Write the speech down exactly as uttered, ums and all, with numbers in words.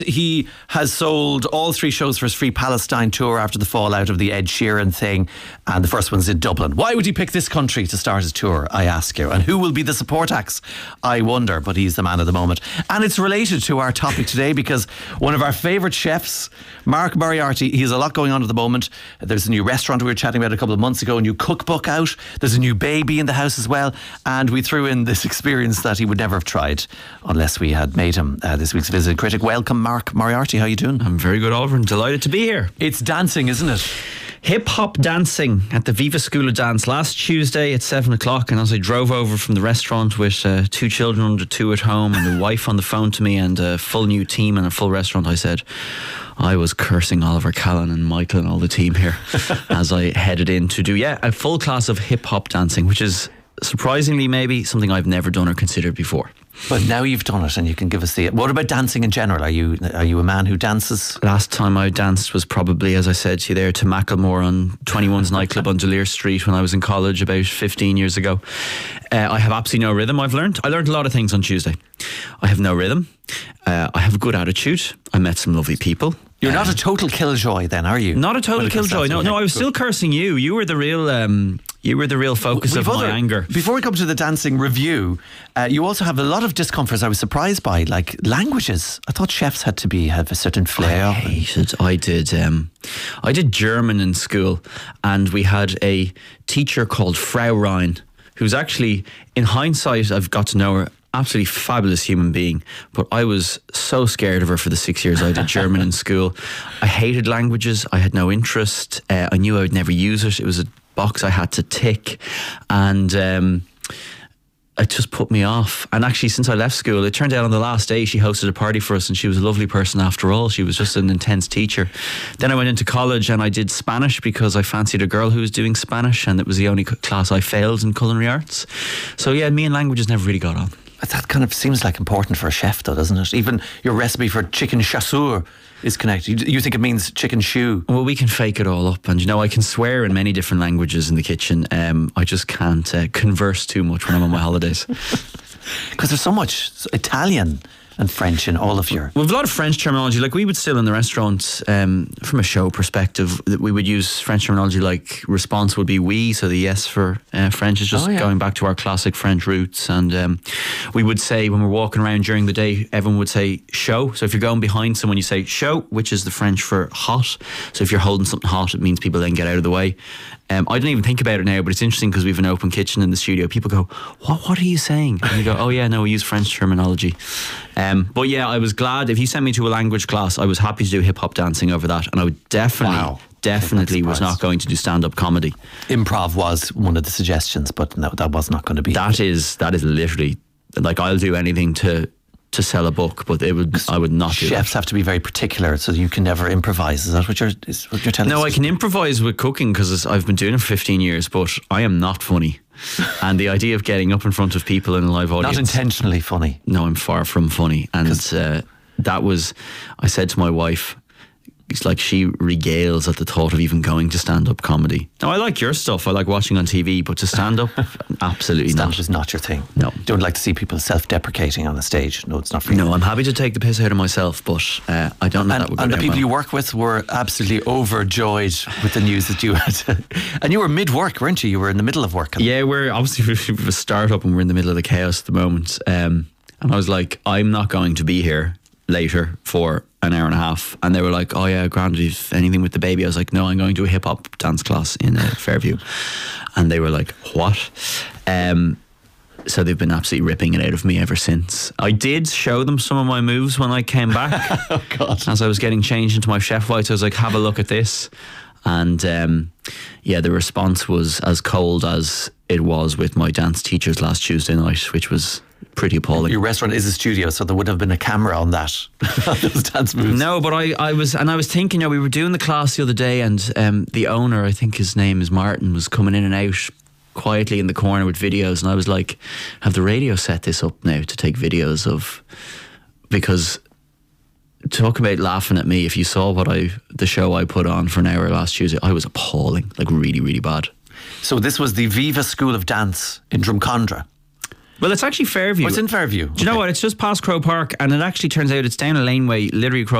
He has sold all three shows for his Free Palestine tour after the fallout of the Ed Sheeran thing, and the first one's in Dublin. Why would he pick this country to start his tour, I ask you? And who will be the support acts? I wonder, but he's the man of the moment. And it's related to our topic today because one of our favourite chefs, Mark Moriarty, he has a lot going on at the moment. There's a new restaurant we were chatting about a couple of months ago, a new cookbook out. There's a new baby in the house as well. And we threw in this experience that he would never have tried unless we had made him uh, this week's visiting critic. Welcome, Mark Moriarty. How are you doing? I'm very good, Oliver, and delighted to be here. It's dancing, isn't it? Hip-hop dancing at the Viva School of Dance last Tuesday at seven o'clock, and as I drove over from the restaurant with uh, two children under two at home and a wife on the phone to me and a full new team and a full restaurant, I said I was cursing Oliver Callan and Michael and all the team here as I headed in to do, yeah, a full class of hip-hop dancing, which is surprisingly maybe something I've never done or considered before. But now you've done it and you can give us the... What about dancing in general? Are you are you a man who dances? Last time I danced was probably, as I said to you there, to Macklemore on twenty-one's nightclub on Delir Street when I was in college about fifteen years ago. Uh, I have absolutely no rhythm, I've learned. I learned a lot of things on Tuesday. I have no rhythm. Uh, I have a good attitude. I met some lovely people. You're not a total killjoy then, are you? Not a total killjoy. No, no, I was still cursing you. You were the real... Um, You were the real focus We've of my other, anger. Before we come to the dancing review, uh, you also have a lot of discomforts I was surprised by, like languages. I thought chefs had to be have a certain flair. I hated, I did, um, I did German in school, and we had a teacher called Frau Rhein, who's actually, in hindsight, I've got to know her, absolutely fabulous human being, but I was so scared of her for the six years I did German in school. I hated languages. I had no interest. Uh, I knew I would never use it. It was a box I had to tick, and um, it just put me off. And actually, since I left school, it turned out on the last day she hosted a party for us, and she was a lovely person after all. She was just an intense teacher. Then I went into college and I did Spanish because I fancied a girl who was doing Spanish, and it was the only class I failed in culinary arts. So yeah, me and languages never really got on. That kind of seems like important for a chef though, doesn't it? Even your recipe for chicken chasseur is connected. You think it means chicken shoe? Well, we can fake it all up, and you know I can swear in many different languages in the kitchen. Um, I just can't uh, converse too much when I'm on my holidays. Because there's so much Italian and French in all of your... We have a lot of French terminology. Like we would still in the restaurant, um, from a show perspective, we would use French terminology like response would be oui, so the yes for uh, French is just oh, yeah. going back to our classic French roots. And um, we would say when we're walking around during the day, everyone would say chaud. So if you're going behind someone, you say chaud, which is the French for hot. So if you're holding something hot, it means people then get out of the way. Um, I don't even think about it now, but it's interesting because we have an open kitchen in the studio. People go, what What are you saying? And you go, oh yeah, no, we use French terminology. Um, but yeah, I was glad if you sent me to a language class, I was happy to do hip-hop dancing over that, and I would definitely wow. definitely was not going to do stand-up comedy. Improv was one of the suggestions, but no, that was not going to be. That is that is literally, like, I'll do anything to to sell a book, but it would I would not do that. Chefs have to be very particular, so you can never improvise. Is that what you're, is what you're telling no, us? No, I can improvise with cooking because I've been doing it for fifteen years, but I am not funny. And the idea of getting up in front of people in a live audience... Not intentionally funny. No, I'm far from funny. And uh, that was... I said to my wife... It's like she regales at the thought of even going to stand-up comedy. Now, I like your stuff. I like watching on T V, but to stand-up, absolutely stand-up not. Stand-up is not your thing. No. You don't like to see people self-deprecating on the stage. No, it's not for you. No, I'm happy to take the piss out of myself, but uh, I don't know and, that would go And the down people well. you work with were absolutely overjoyed with the news that you had. To, and you were mid-work, weren't you? You were in the middle of work. Yeah, we're obviously a start-up and we're in the middle of the chaos at the moment. Um, and I was like, I'm not going to be here later for an hour and a half, and they were like, oh yeah, grand, if anything with the baby. I was like, no, I'm going to a hip-hop dance class in uh, Fairview. And they were like, what? Um, so they've been absolutely ripping it out of me ever since. I did show them some of my moves when I came back. Oh God. As I was getting changed into my chef whites, I was like, have a look at this. And um, yeah, the response was as cold as it was with my dance teachers last Tuesday night, which was pretty appalling. Your restaurant is a studio, so there would have been a camera on that, on those dance moves. No, but I, I was, and I was thinking, you know, we were doing the class the other day, and um, the owner, I think his name is Martin, was coming in and out quietly in the corner with videos, and I was like, have the radio set this up now to take videos of, because talk about laughing at me, if you saw what I, the show I put on for an hour last Tuesday, I was appalling, like really, really bad. So this was the Viva School of Dance in Drumcondra. Well, it's actually Fairview. What's in Fairview? Do you know what? It's just past Crow Park, and it actually turns out it's down a laneway, literally across